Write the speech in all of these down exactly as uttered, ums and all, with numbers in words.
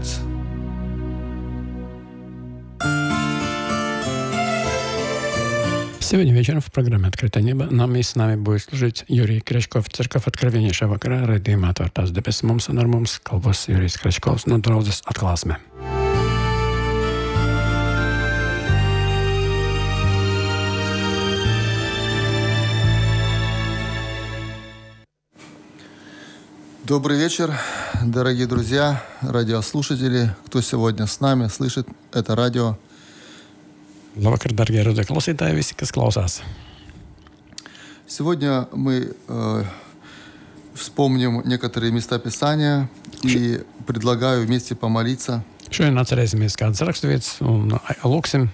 Отец. Сегодня вечером в программе «Открытое небо» нам и с нами будет служить Юрий Крячков, Церковь Откровения šajā vakarā, raidījumā Atvērtās debesis. Mums un ar mums kalpos Jurijs Kračkovs no draudzes Atklāsme. Добрый вечер, дорогие друзья, радиослушатели, кто сегодня с нами, слышит это радио. Labvakar, darbie radioklausītāji, visi, kas klausās. Сегодня мы э, вспомним некоторые места Писания и предлагаю вместе помолиться. Šodien atcerēsimies kādas raksturvietas un lūksim.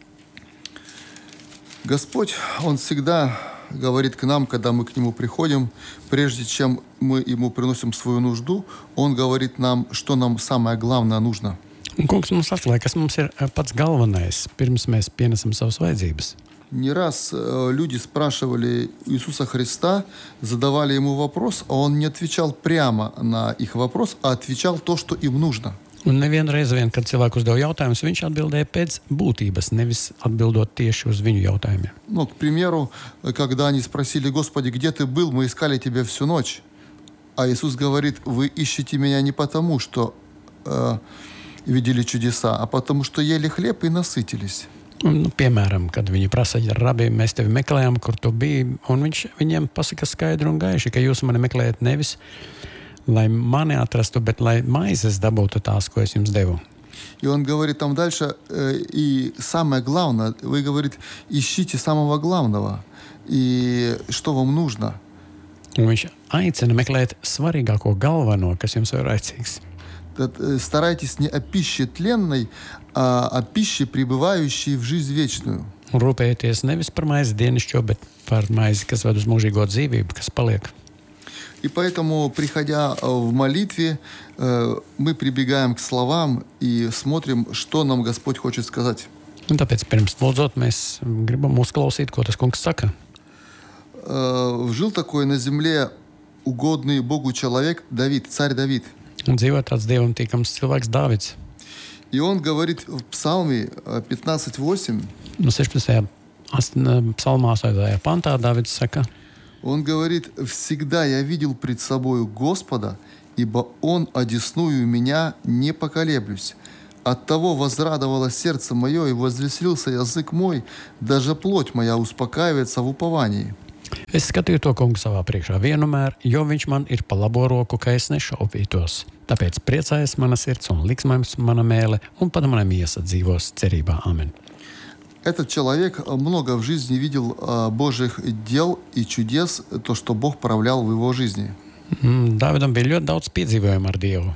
Господь, Он всегда говорит к нам, когда мы к Нему приходим, прежде чем мы Ему приносим свою нужду, Он говорит нам, что нам самое главное нужно. Kungs mums atklāja, kas mums ir pats galvenais, pirms mēs pienesam savas vajadzības. Не раз э, люди спрашивали Иисуса Христа, задавали Ему вопрос, а Он не отвечал прямо на их вопрос, а отвечал то, что им нужно. Un nevienreiz vien, kad cilvēku uzdeva jautājumus, viņš atbildēja pēc būtības, nevis atbildot tieši uz viņu jautājumiem. Ну, к примеру, когда они спросили: «Господи, где Ты был? Мы искали Тебя всю ночь». А Иисус говорит: «Вы ищете Меня не потому, что э, видели чудеса, а потому, что ели хлеб и насытились». Un, nu, piemēram, kad viņi prasa, ja rabi, mēs tevi meklējām, kur tu biji, un viņš viņiem pasaka skaidru un gaiši, ka jūs mani meklējat nevis, lai mani atrastu, bet lai maizes dabūtu tās, ko es jums devu. И он говорит там дальше, э, и самое главное, вы, говорит, ищите самого главного, и что вам нужно. Un viņš aicina meklēt svarīgāko galveno, kas jums ir vajadzīgs. Tad, э, старайтесь не о пище тленной, а о пище, пребывающей в жизнь вечную. Un rūpējieties nevis par maizi dienišķo, bet par maizi, kas ved uz mūžīgo dzīvību, kas paliek. И поэтому, приходя в молитве, мы прибегаем к словам и смотрим, что нам Господь хочет сказать. Un tāpēc pirms lūdzot, mēs gribam uzklausīt, ko tas kungs saka. Жил такой на земле угодный Богу человек Давид, царь Давид. Un dzīvo tāds dievam tīkams cilvēks Dāvids. И он говорит в Псалме пятнадцать восемь. No sešpadsmitajā psalmā astotajā pantā Dāvids saka: Он говорит: «Всегда я видел пред собою Господа, ибо Он одесную меня не поколеблюсь. Оттого возрадовало сердце мое и возвеселился язык мой, даже плоть моя успокаивается в уповании». Es skatīju to kungu savā priekšā vienmēr, jo viņš man ir pa labo roku, ka es nešaubītos. Tāpēc priecājas mana sirds un liksmais mana mēle, un pat mana miesa dzīvos cerībā. Amen. Этот человек много в жизни видел uh, Божьих дел и чудес, то, что Бог проявлял в его жизни. Mm, Dāvidam bija ļoti daudz piedzīvojumu ar Dievu.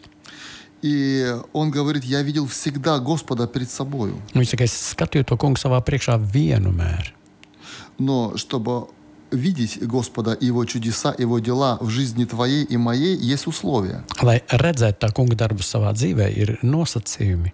И он говорит: «Я видел всегда Господа перед собою». Viņš saka, es skatīju to kungu savā priekšā vienmēr. Но чтобы видеть Господа и Его чудеса, Его дела в жизни твоей и моей, есть условия. Lai redzētu tā kunga darbus savā dzīvē, ir nosacījumi.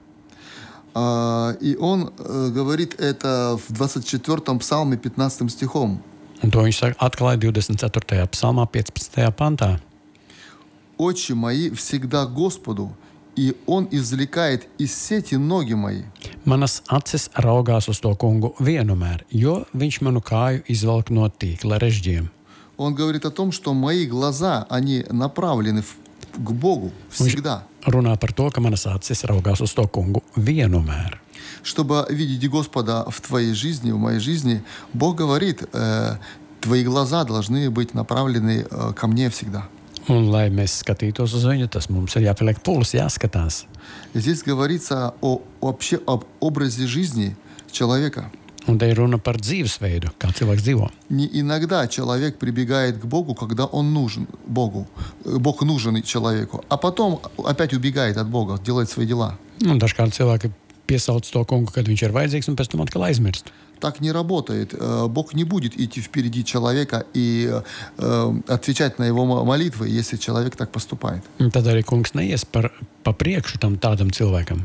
Uh, и он uh, говорит это в двадцать четвёртом псалме пятнадцатым стихом. Un to viņš saka, atklāja divdesmit ceturtajā psalmā piecpadsmitajā pantā. «Очи мои всегда Господу, и Он извлекает из сети ноги мои». Manas acis raugās uz to kungu vienmēr, jo viņš manu kāju izvelk no tīkla režģiem. Он говорит о том, что мои глаза, они направлены в, к Богу всегда. Runā par to, ka manas acis raugās uz to kungu vienmēr. Чтобы видеть Господа в твоей жизни, в моей жизни, Бог говорит: э, твои глаза должны быть направлены э, ко мне всегда. Un, lai mēs skatītos uz viņu, tas mums ir jāpieliek pūles, jāskatās. Здесь говорится о, вообще об образе жизни человека. Un te ir runa par dzīvesveidu, kā cilvēks dzīvo. Не иногда человек прибегает к Богу, когда он нужен Богу. Бог нужен человеку, а потом опять убегает от Бога, делает свои дела. Un dažkārt cilvēki piesauc to kungu, kad viņš ir vajadzīgs, un pēc tam atkal aizmirst. Так не работает. Бог не будет идти впереди человека и э, отвечать на его молитвы, если человек так поступает. Un tad arī kungs neies par, pa priekšu tam tādam cilvēkam.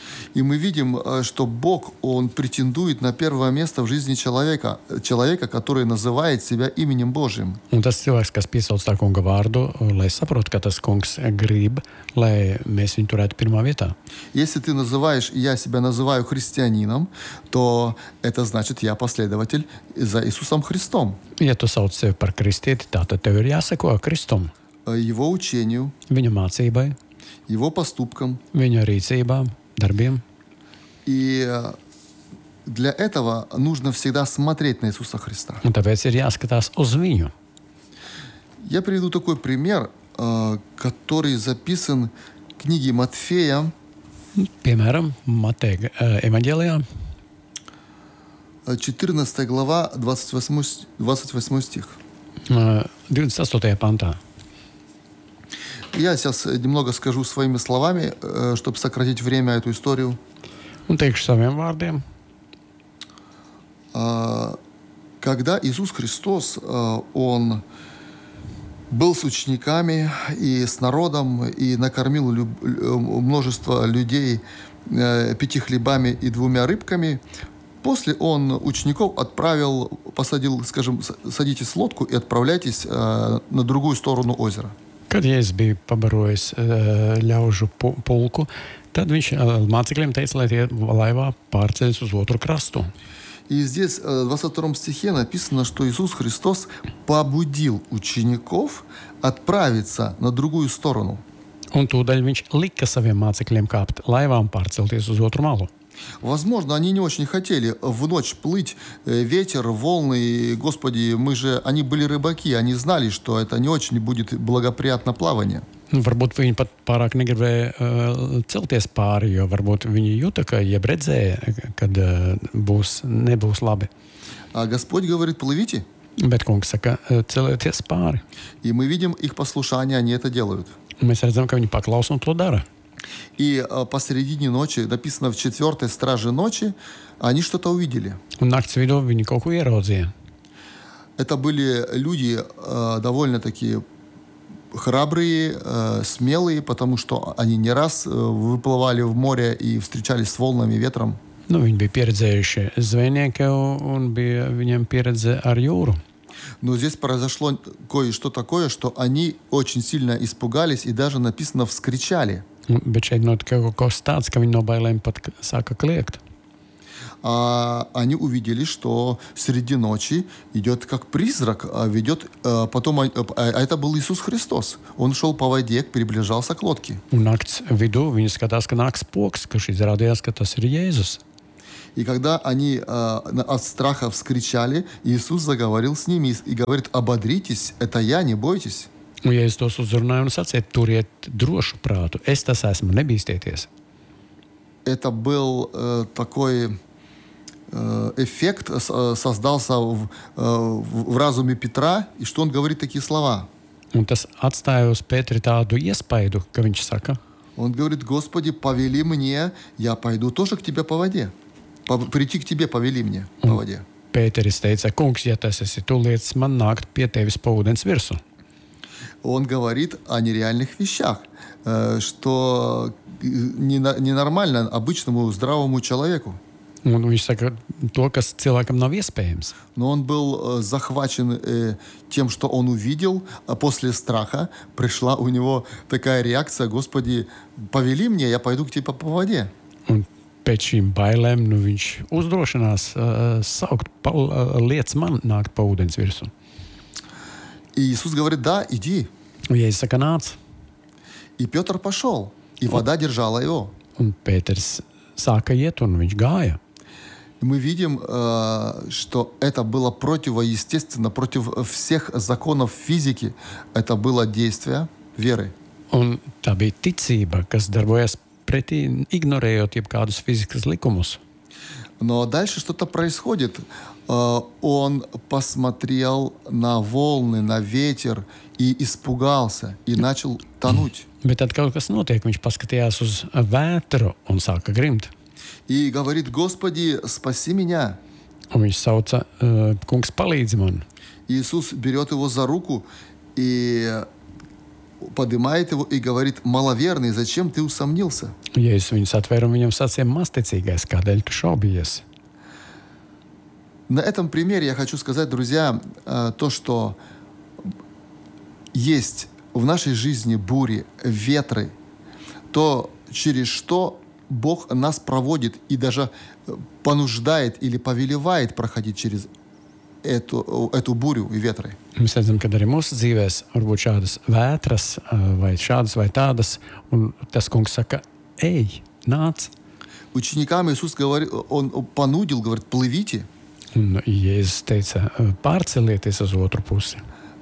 И мы видим, э, что Бог, Он претендует на первое место в жизни человека, человека, который называет себя именем Божьим. Un tas cilvēks, kas piesauc tā kunga vārdu, lai saprotu, ka tas kungs grib, lai mēs viņu turētu pirmā vietā. Если ты называешь, я себя называю христианином, то это значит, я последователь за Иисусом Христом, Ja tu sauc sevi par kristieti, tad tev ir jāseko Kristum, э, Его учению, viņa mācībai, Его поступкам. viņa rīcībām, darbiem. И э, для этого нужно всегда смотреть на Иисуса Христа. Un tāpēc ir jāskatās uz viņu. Я приведу такой пример, э, который записан в книге Матфея, Piemēram, Mateja evaņģēlijā, э, четырнадцатая глава, двадцать восьмой, с- двадцать восьмой стих. ā, divdesmit astotajā pantā. Я сейчас немного скажу своими словами, э, чтобы сократить время, эту историю. Un teikšu saviem vārdiem. А, Когда Иисус Христос, э, Он был с учениками и с народом, и накормил люб- лю- множество людей э, пяти хлебами и двумя рыбками, после Он учеников отправил, посадил, скажем, с- садитесь в лодку и отправляйтесь э, на другую сторону озера. Kad Jēzus bija pabarojis ā, ļaužu pu- pulku, tad viņš ā, mācekļiem teica, lai tie laivā pārceļas uz otru krastu. И здесь, э, в двадцать втором стихе написано, что Иисус Христос побудил учеников отправиться на другую сторону. Un tūdaļ viņš lika saviem mācekļiem kāpt laivā un pārcelties uz otru malu. Возможно, они не очень хотели в ночь плыть, э, ветер, волны, и, Господи, мы же, они были рыбаки, они знали, что это не очень будет благоприятно плавание. Nu, varbūt viņi pat pārāk negribēja uh, celties pāri, jo varbūt viņi jūta, ka jeb redzēja, kad uh, būs, nebūs labi. А Господь говорит, плывите, Bet kungs saka, uh, celieties pāri. и мы видим их послушание, они это делают. Un mēs redzam, ka viņi paklausa un to dara. И э, посередине ночи, написано в четвертой страже ночи, они что-то увидели. Un nakts vidū viņi kaut ko ieraudzīja. Это были люди э, довольно-таки храбрые, э, смелые, потому что они не раз э, выплывали в море и встречались с волнами, ветром. Nu, viņi bija pieredzējuši zvejnieki un bija viņiem pieredze ar jūru. Но здесь произошло кое-что такое, что они очень сильно испугались и даже написано вскричали. Un- Bet šeit notika kaut kas tāds, ka viņi no bailēm pat k- sāka kliegt. А они увидели, что среди ночи идет как призрак, а ведет а потом, а а это был Иисус Христос. Он шел по воде, приближался к лодке. Un nakts vidū viņi skatās, ka nāks poks, kurš izrādījās, ka tas ir Jēzus. И когда они а, на- от страха вскричали, Иисус заговорил с ними и, и говорит: ободритесь, это я, не бойтесь. Un, ja es tos uzrunāju un sacīju, turiet drošu prātu, es tas esmu, nebīsties. Это был э, такой э, эффект с- э, создался в, э, в в разуме Петра, и что он говорит такие слова. Un tas atstāja uz Pēteri tādu iespaidu, ka viņš saka, Он говорит: Господи, повели мне, я пойду тоже к тебе по воде. По- прийти к тебе повели мне по воде. Pēteris teica, kungs, ja tas esi, tu liec man nākt pie tevis pa ūdens virsmu. Он говорит о нереальных вещах, э, что э, нена- ненормально обычному здравому человеку. Un viņš saka to, kas cilvēkam nav iespējams. Но он был э, захвачен э, тем, что он увидел, а после страха пришла у него такая реакция: Господи, повели мне, я пойду к тебе по воде. Un pēc šīm bailēm nu, viņš uzdrošinās uh, saukt, pa, uh, liec man nākt pa ūdens virsmu. И Иисус говорит: да, иди. Un Jēzus saka, nāc. И Петр пошел, и вода держала его. Un Pēters sāka iet, un viņš gāja. И мы видим, э, что это было противоестественно, против всех законов физики. Это было действие веры. Un tā bija ticība, kas darbojas pretī, ignorējot jebkādus fizikas likumus. Но дальше что-то происходит. Э, Он посмотрел на волны, на ветер и испугался, и начал тонуть. Bet tad kaut kas notiek. Viņš paskatījās uz vētru un sāka grimt. И говорит: Господи, спаси меня. Un viņš sauca, uh, kungs, palīdzi man. Иисус берет его за руку и поднимает его и говорит: маловерный, зачем ты усомнился? Jēzus viņu satvēra un viņam sacīja: masticīgais, kādēļ tu šaubies? На этом примере я хочу сказать, друзья, э, то, что есть в нашей жизни бури, ветры, то, через что Бог нас проводит и даже понуждает или повелевает проходить через эту, эту бурю и ветры. Mēs redzam, ka arī mūsu dzīvēs var būt šādas vētras, vai šādas vai tādas, un tas kungs saka: ej, nāc. Ученикам Иисус говорил, Он понудил, говорит: плывите. Un Jēzus teica: pārcelieties uz otru pusi.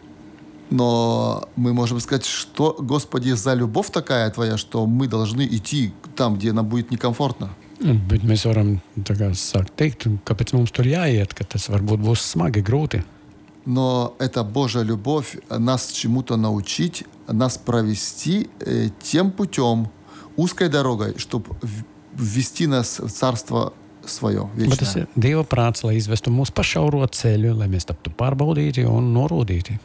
Но мы можем сказать, что, Господи, за любовь такая Твоя, что мы должны идти там, где нам будет некомфортно. Bet mēs varam tā kā sākt teikt, kāpēc mums tur jāiet, ka tas varbūt būs smagi, grūti. Но эта Божья любовь нас чему-то научить, нас провести э, тем путем, узкой дорогой, чтобы ввести нас в Царство Свое Bet tas вечное. ir Dieva prāts, lai izvestu mūsu pašauro ceļu, lai mēs taptu pārbaudīti un norūdīti.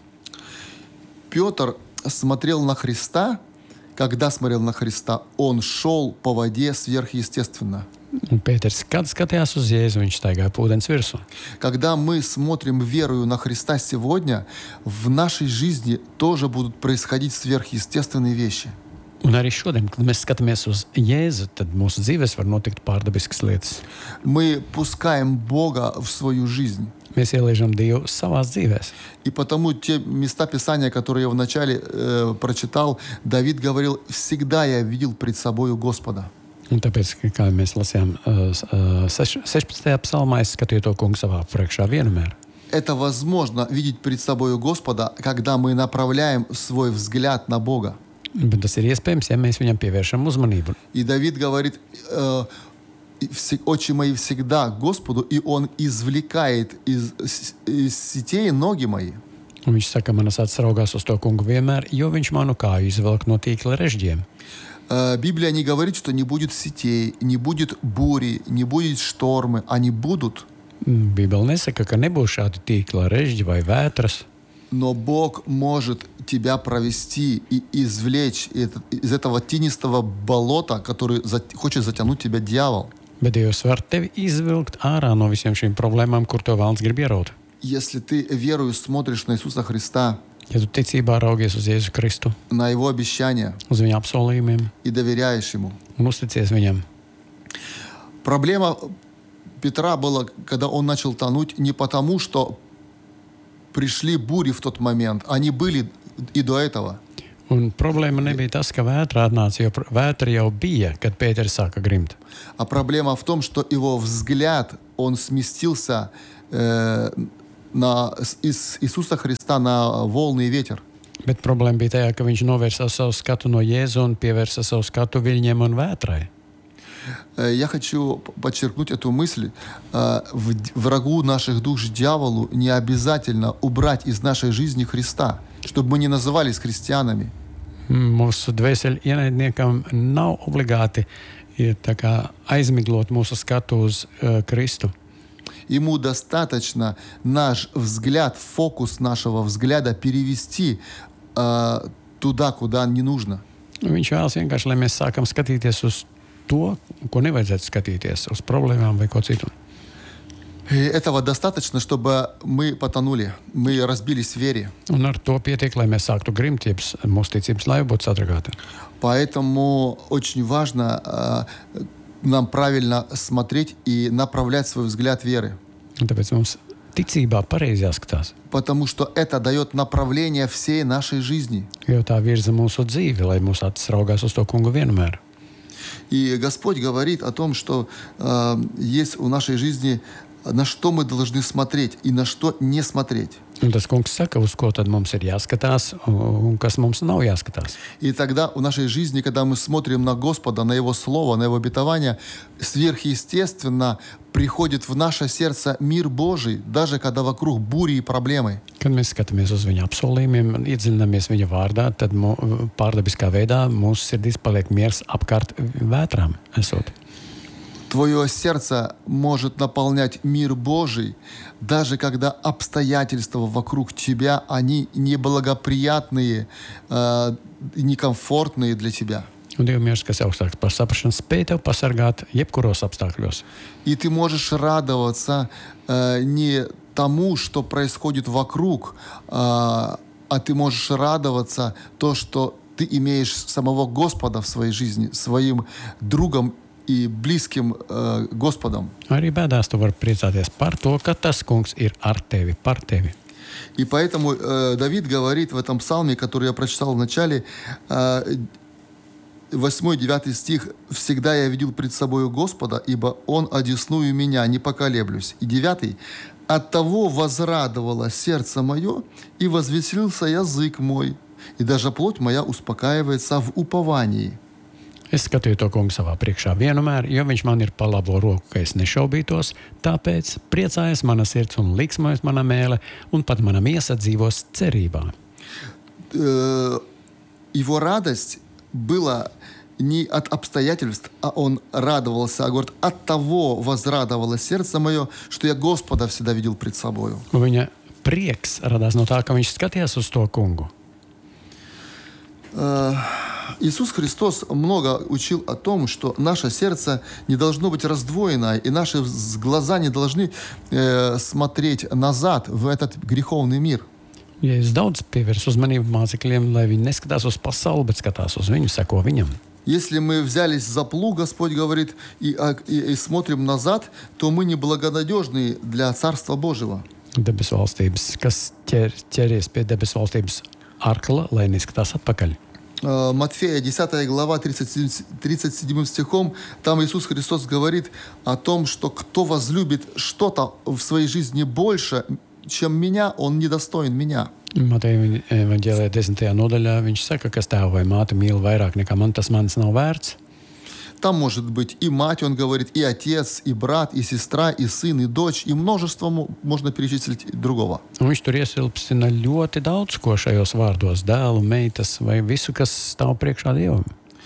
Петр смотрел на Христа. Когда смотрел на Христа, он шел по воде сверхъестественно. Un Pēters, kad skatījās uz Jēzu, viņš staigāja pa ūdens virsmu. Когда мы смотрим верою на Христа сегодня, в нашей жизни тоже будут происходить сверхъестественные вещи. Un arī šodien, kad mēs skatāmies uz Jēzu, tad mūsu dzīvēs var notikt pārdabiskas lietas. Мы пускаем Бога в свою жизнь. Mēs ieliežam Dievu savās dzīvēs. И потому те места Писания, которые я вначале э, прочитал, Давид говорил: «Всегда я видел пред собою Господа». Un tāpēc, kā mēs lasījām sešpadsmitajā psalmā, es skatīju to kungu savā priekšā vienmēr. Это возможно видеть пред собою Господа, когда мы направляем свой взгляд на Бога. Bet tas ir iespējams, ja mēs viņam pievēršam uzmanību. И Давид говорит: э, «Очи мои всегда Господу, и Он извлекает из, из сетей ноги мои». Un viņš saka, manas acis raugās uz to kungu vienmēr, jo viņš manu kāju izvelk no tīkla režģiem. Э, Библия не говорит, что не будет сетей, не будет бури, не будет штормы. Они будут. Bībele nesaka, ka nebūs šādi tīkla režģi vai vētras. Но Бог может тебя провести и извлечь из этого тинистого болота, который хочет затянуть тебя дьявол. Bet Dievs var tevi izvilkt ārā no visiem šīm problēmām, kur to vēlns grib ieraut. Если ты верою смотришь на Иисуса Христа, Ja tu ticībā raugies uz Jēzu Kristu, на Его обещания uz viņa apsolījumiem и доверяешь Ему. un uzticies viņam, Проблема Петра была, когда он начал тонуть, не потому, что пришли бури в тот момент. Они были и до этого. un problēma nebija tas, ka vētra atnāca, jo vētra jau bija, kad Pēters sāka grimt. А проблема в том, что его взгляд, он сместился э, на, из Иисуса Христа на волны и ветер. Bet problēma bija tajā, ka viņš novērsa savu skatu no Jēzu un pievērsa savu skatu viļņiem un vētrai. Э, Я хочу подчеркнуть эту мысль. Э, в- Врагу наших душ, дьяволу, не обязательно убрать из нашей жизни Христа, чтобы мы не назывались христианами. Mūsu dvēseli ienaidniekam nav obligāti ir tā kā aizmiglot mūsu skatu uz uh, Kristu. Ему достаточно наш взгляд, фокус нашего взгляда перевести э, туда, куда не нужно. Viņš vēlas vienkārši, lai mēs sākam skatīties uz to, ko nevajadzētu skatīties, uz problēmām vai ko citu. И этого достаточно, чтобы мы потонули, мы разбились в вере. Un ar to pietiek, lai mēs sāktu grimt, jeb mūsu ticības laiva būtu sadragāta. Поэтому очень важно э, нам правильно смотреть и направлять свой взгляд веры. Un tāpēc mums ticībā pareizi jāskatās, Потому что это дает направление всей нашей жизни. jo tā virza mūsu dzīvi, lai mūsu acis raugās uz to kungu vienmēr. И Господь говорит о том, что э, есть в нашей жизни, на что мы должны смотреть и на что не смотреть. Un tas kungs saka, uz ko tad mums ir jāskatās un kas mums nav jāskatās. И тогда в нашей жизни, когда мы смотрим на Господа, на Его Слово, на Его обетование, сверхъестественно приходит в наше сердце мир Божий, даже когда вокруг бури и проблемы. Kad mēs skatāmies uz viņa apsolījumiem un iedziļināmies viņa vārdā, tad mu, pārdabiskā veidā mūsu sirdīs paliek miers apkārt vētrām esot. Твое сердце может наполнять мир Божий, даже когда обстоятельства вокруг тебя, они неблагоприятные, э, некомфортные для тебя. Un Dieva miers, kas augstāks par saprašanu, spēj tev pasargāt jebkuros apstākļos. И ты можешь радоваться э, не тому, что происходит вокруг, э, а ты можешь радоваться то, что ты имеешь самого Господа в своей жизни, своим другом и близким э, Господом. Arī bēdās tu vari priecāties par to, ka tas kungs ir ar tevi, par tevi. И поэтому э, Давид говорит в этом псалме, который я прочитал в начале, э, восьмой-девятый стих: «Всегда я видел пред собою Господа, ибо Он одесную меня, не поколеблюсь». И девятый: «Оттого возрадовало сердце мое, и возвеселился язык мой, и даже плоть моя успокаивается в уповании». Es skatīju to kungu savā priekšā vienmēr, jo viņš man ir pa labo roku, ka es nešaubītos. Tāpēc priecājas mana sirds un liksmojas mana mēle, un pat mana miesa dzīvos cerībā. Э, Его радость была не от обстоятельств, а он радовался, а говорит: «От того возрадовало сердце мое, что я Господа всегда видел пред собою». Viņa prieks radās no tā, ka viņš skatījās uz to kungu. Э, Иисус Христос много учил о том, что наше сердце не должно быть раздвоено, и наши глаза не должны э, смотреть назад в этот греховный мир. Ja es daudz pievērsu uzmanību mācekļiem, lai viņi neskatās uz pasauli, bet skatās uz viņu, seko viņam. Если мы взялись за плуг, Господь говорит, и, и, и смотрим назад, то мы неблагонадежны для Царства Божьего. Debes valstības, kas ķer, ķeries pie debes valstības arkla, lai neskatās atpakaļ. Матфея, десятая глава, тридцать седьмым стихом, там Иисус Христос говорит о том, что кто возлюбит что-то в своей жизни больше, чем меня, он недостоин меня. Mateja evaņģēlijā desmitajā nodaļā viņš saka, kas tēvu vai māti mīl vairāk nekā man, tas manis nav vērts. Там может быть и мать, он говорит, и отец, и брат, и сестра, и сын, и дочь, и множество можно перечислить другого. Un viņš tur iesilpstina ļoti daudz ko šajos vārdos, dēlu, meitas vai visu, kas stāv priekšā Dievam.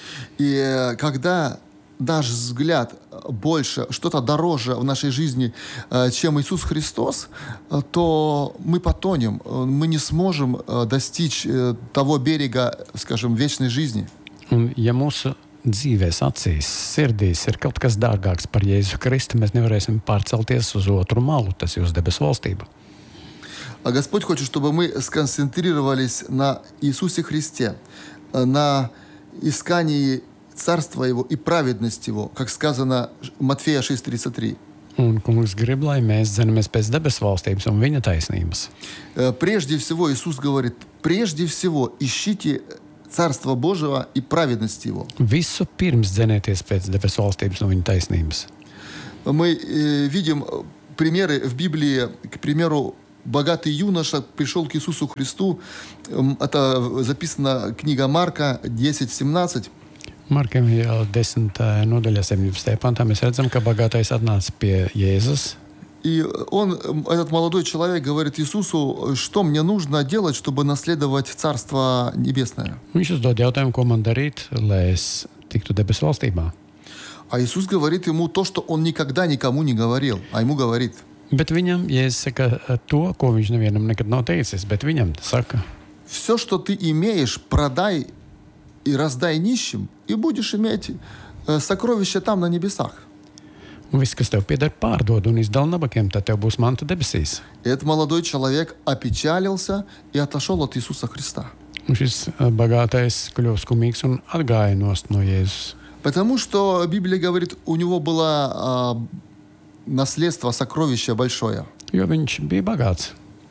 И когда наш взгляд больше, что-то дороже в нашей жизни, чем Иисус Христос, то мы потонем, мы не сможем достичь того берега, скажем, вечной жизни. Un, ja mūsu dzīvēs, acīs, sirdīs ir kaut kas dārgāks par Jēzu Kristu, mēs nevarēsim pārcelties uz otru malu, tas ir uz debesu valstību. А Господь хочет, чтобы мы сконцентрировались на Иисусе Христе, на искании Царства Его и праведности Его, как сказано Матфея шесть тридцать три. Un kungs grib, lai mēs dzenamies pēc debesu valstības un viņa taisnības. Прежде всего, Иисус говорит, прежде всего ищите Царства Божьего и праведности Его. Visu pirms dzenieties pēc debesu valstības un viņa taisnības. Мы э, видим примеры в Библии, к примеру, богатый юноша пришел к Иисусу Христу. Это записано книга Марка десять семнадцать. Markiem jau desmitajā nodaļā, septiņpadsmitajā pantā, mēs redzam, ka bagātais atnāca pie Jēzus. И он, этот молодой человек, говорит Иисусу, что мне нужно делать, чтобы наследовать Царство Небесное. Viņš uzdod jautājumu, ko man darīt, lai es tiktu debesu valstībā. А Иисус говорит ему то, что он никогда никому не говорил, а ему говорит. Bet viņam, Jēzus saka to, ko viņš nevienam nekad nav teicis, bet viņam saka: Все, что ты имеешь, продай и раздай нищим, и будешь иметь э, сокровища там на небесах. Un viss, kas tev pieder, pārdod un izdala nabakiem, tad tev būs manta debesīs. И этот молодой человек опечалился и отошел от Иисуса Христа. Un šis bagātais kļuva skumīgs un atgāja nost no Jēzus. Потому что Библия говорит, у него было а, наследство, сокровище большое. Jo viņš bija bagāts.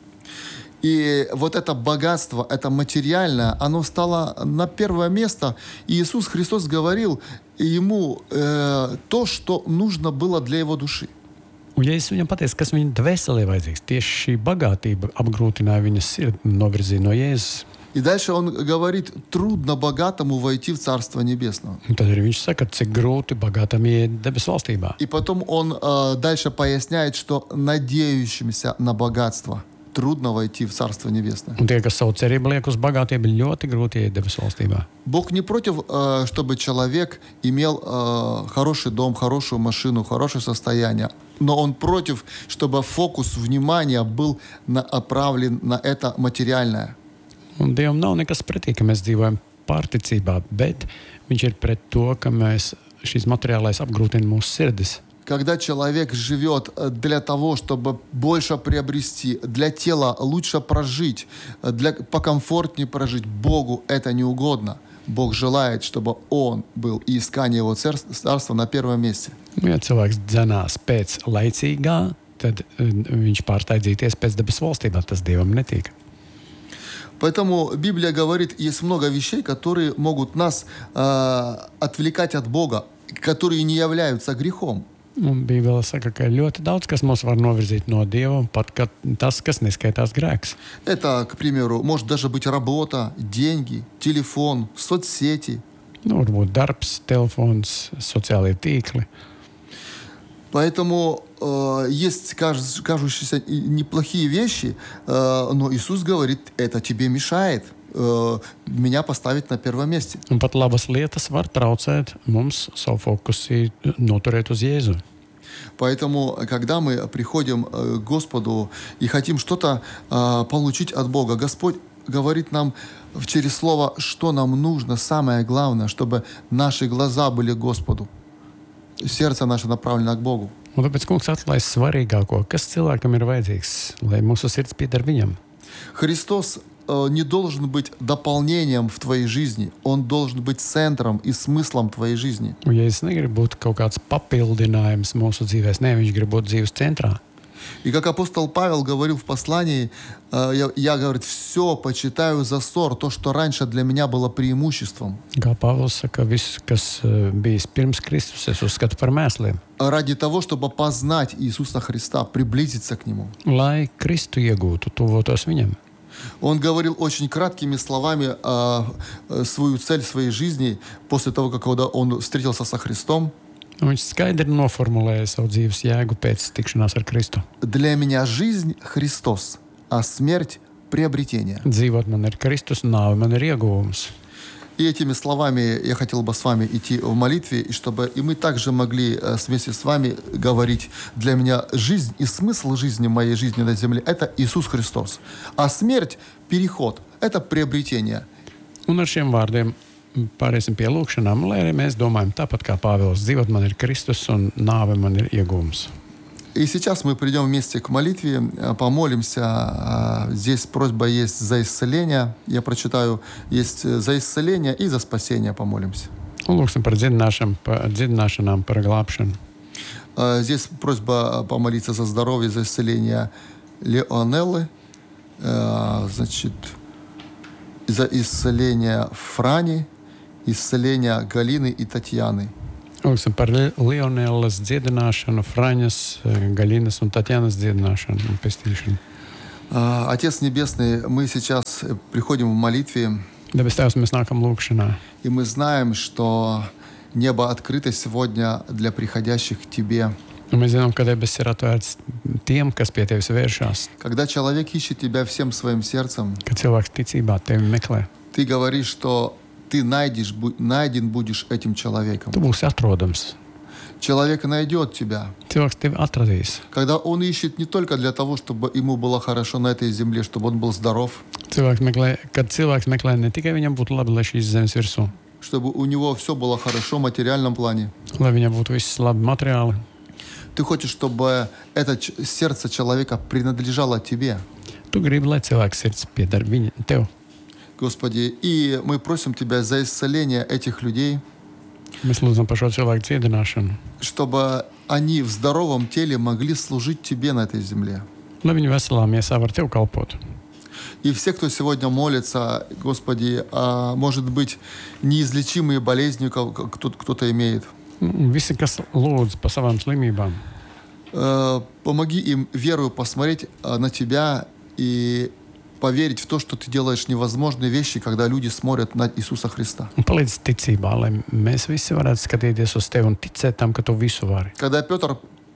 И вот это богатство, это материальное, оно стало на первое место. И Иисус Христос говорил ему э, то, что нужно было для его души. Un, ja es viņam pateicu, kas viņa dvēselē vajadzīgs, tieši šī bagātība apgrūtināja viņas sirdi un novirzīja no Jēzus. И дальше он говорит, трудно богатому войти в Царство Небесное. Un tad arī viņš saka, cik grūti bagātam iet debesu valstībā. И потом он э, дальше поясняет, что надеющимся на богатство. трудно войти в Царство Небесное. Un tie, kas savu cerību liek uz bagātību, ļoti grūti iet debesu valstībā. Бог не против, э, чтобы человек имел э, хороший дом, хорошую машину, хорошее состояние. Но Он против, чтобы фокус внимания был направлен на это материальное. Un Dievam nav nekas pretī, ka mēs dzīvojam pārticībā, bet Viņš ir pret to, ka mēs šīs materiālais apgrūtina mūsu sirdis. Когда человек живет для того, чтобы больше приобрести, для тела лучше прожить, для, покомфортнее прожить, Богу это не угодно. Бог желает, чтобы Он был и искание Его царства на первом месте. Ja cilvēks dzenās pēc laicīgā, tad viņš pārstāj dzīties pēc debesu valstībā. Tas Dievam netīk. Поэтому Библия говорит, есть много вещей, которые могут нас э, отвлекать от Бога, которые не являются грехом. Un Bībele saka, ka ļoti daudz kas mūs var novirzīt no Dieva, pat ka tas, kas neskaitās grēks. Это, к примеру, может даже быть работа, деньги, телефон, соцсети. Nu, varbūt darbs, telefons, sociālie tīkli. Поэтому э, есть кажущ, кажущиеся неплохие вещи, э, но Иисус говорит, это тебе мешает э, меня поставить на первом месте. Un pat labas lietas var traucēt mums savu fokusu noturēt uz Jēzu. Поэтому, когда мы приходим к Господу и хотим что-то э, получить от Бога, Господь говорит нам через Слово, что нам нужно, самое главное, чтобы наши глаза были к Господу. Сердце наше направлено к Богу. Un tāpēc kungs atlaist svarīgāko, kas cilvēkam ir vajadzīgs, lai mūsu sirds pieder viņam. Христос э, не должен быть дополнением в твоей жизни. Он должен быть центром и смыслом твоей жизни. Un Jēzus negrib būt kaut kāds papildinājums mūsu dzīvēs. Nē, viņš grib būt dzīves centrā. И как апостол Павел говорил в послании, э, я, я, говорит, все почитаю за ссор, то, что раньше для меня было преимуществом. Kā Pāvils saka, viss, kas uh, bijis pirms Kristus, es uzskatu par mēsliem. Ради того, чтобы познать Иисуса Христа, приблизиться к Нему. Lai Kristu iegūtu, tuvotos viņam. Он говорил очень краткими словами э, свою цель своей жизни после того, как когда он встретился со Христом. Un viņš skaidri noformulēja savu dzīves jēgu pēc tikšanās ar Kristu. Для меня жизнь Христос, а смерть приобретение. Dzīvot man ir Kristus, nāve man ir ieguvums. И этими словами я хотел бы с вами идти в молитве, и чтобы и мы также могли вместе с вами говорить: для меня жизнь и смысл жизни моей жизни на земле — это Иисус Христос, а смерть — переход, это приобретение. Un ar šiem vārdiem pāriesim pie lūkšanām, lai arī mēs domājam tāpat kā Pāvils. Dzīvot man ir Kristus un nāve man ir ieguvums. И сейчас мы придем вместе к молитве, помолимся. Здесь просьба есть за исцеление. Я прочитаю, есть за исцеление и за спасение помолимся. Un lūksim par dziedināšanu, par dziedināšanām, par glābšanu. Здесь просьба помолиться за здоровье, за исцеление Леонеллы, значит, за исцеление Франи, исцеление Галины и Татьяны. Lūksim par Leonellas dziedināšanu, Fraņas, Галиnas un Tatjanas dziedināšanu un pestīšanu. Отец Небесный, мы сейчас приходим в молитве. Debes Tēvs, mēs nākam lūkšanā. И мы знаем, что небо открыто сегодня для приходящих к Тебе. Un mēs zinām, ka debes ir atvērts tiem, kas pie Tevis vēršās. Когда человек ищет Тебя всем своим сердцем, Kad cilvēks ticībā Tevi meklē, Ты говоришь, что Ты найдешь, найден будешь этим человеком. Tu būsi atrodams. Человек найдет Тебя. Cilvēks Tevi atradīs. Когда он ищет не только для того, чтобы ему было хорошо на этой земле, чтобы он был здоров, Cilvēks meklē, kad cilvēks meklē ne tikai viņam būtu labi, lai šīs zemes virsū, чтобы у него все было хорошо в материальном плане. lai viņam būtu viss labi materiāli. Ты хочешь, чтобы это ч- сердце человека принадлежало Тебе. Tu gribi, lai cilvēks sirds pieder viņa, Tev. Господи, и мы просим Тебя за исцеление этих людей, Mēs lūdzam par šo cilvēku dziedināšanu, чтобы они в здоровом теле могли служить Тебе на этой земле. lai viņi veselā miesā var Tev kalpot. И все, кто сегодня молится, Господи, а, может быть, неизлечимые болезни ко- ко- кто- кто-то имеет. Un Visi, kas lūdz par savām slimībām, Э, Помоги им верою посмотреть а, на Тебя и поверить в то, что Ты делаешь невозможные вещи, когда люди смотрят на Иисуса Христа. un palīdz ticībā, lai mēs visi varētu skatīties uz Tevi un ticēt tam, ka Tu visu vari. Когда Петр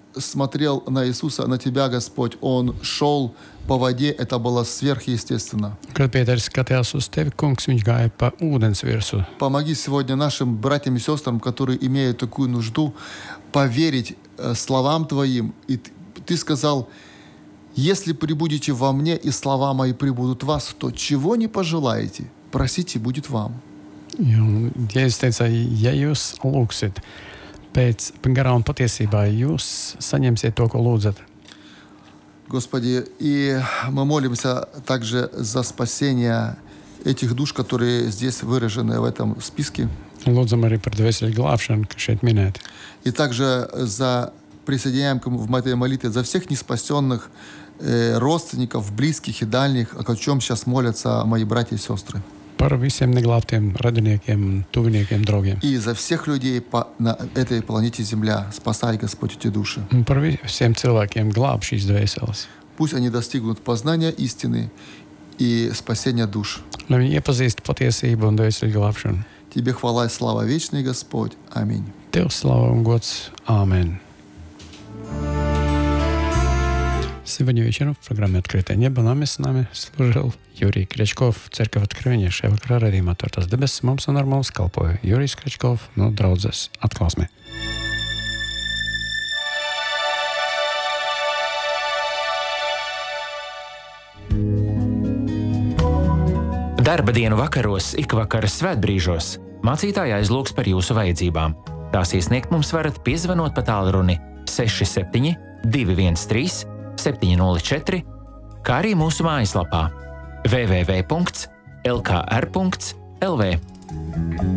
смотрел на Иисуса, на Тебя, Господь, Он шел по воде, это было сверхъестественно. Kad Pēters skatījās uz tevi, kungs, viņš gāja pa ūdens virsmu. Помоги сегодня нашим братьям и сестрам, которые имеют такую нужду, поверить э, словам Твоим. И Ты, ты сказал, если прибудете во мне, и слова мои прибудут в вас, то чего не пожелаете, просите, будет вам. Ja, un Jēzus teica, ja jūs lūgsiet pēc garā un patiesībā, jūs saņemsiet to, ko lūdzat. Господи, и мы молимся также за спасение этих душ, которые здесь выражены в этом списке. Lūdzam arī par dvēseli glābšanu, kas šeit minēti. И также за присоединяем в этой молитве за всех неспасенных э, родственников, близких и дальних, о чем сейчас молятся мои братья и сестры. Par visiem neglābtiem radiniekiem, tuviniekiem, draugiem. И за всех людей по, на этой планете Земля. Спасай, Господь, эти души. Un par visiem cilvēkiem glāb šīs dvēseles. Пусть они достигнут познания истины и спасения душ. Lai viņi iepazīst patiesību un dvēseli glābšanu. Тебе хвала и слава вечный, Господь. Аминь. Tev slava un gods. Āmen. Сегодня вечером в программе «Открытое небо» нами с нами служил Юрий Крячков, Церковь Откровения, šajā vakarā raidījumā Atvērtās debesis. Mums un ar mums kalpoja Jurijs Krečkov no draudzes Atklāsme. Darba dienu vakaros, ikvakaras svētbrīžos mācītāji aizlūgs par jūsu vajadzībām. Tās iesniegt mums varat piezvanot pa tālruni seši septiņi divi viens trīs septiņi nulle četri, kā arī mūsu mājaslapā w w w punkts l k r punkts l v.